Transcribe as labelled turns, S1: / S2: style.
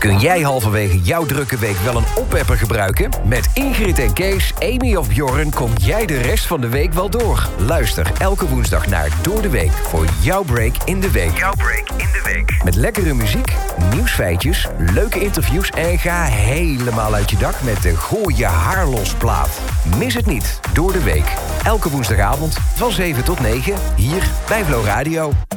S1: Kun jij halverwege jouw drukke week wel een oppepper gebruiken? Met Ingrid en Kees, Amy of Bjorn kom jij de rest van de week wel door. Luister elke woensdag naar Door de Week voor jouw break in de week.
S2: Jouw break in de week.
S1: Met lekkere muziek, nieuwsfeitjes, leuke interviews en ga helemaal uit je dak met de Gooi je haar los plaat. Mis het niet, Door de Week. Elke woensdagavond van 7 tot 9 hier bij Flow Radio.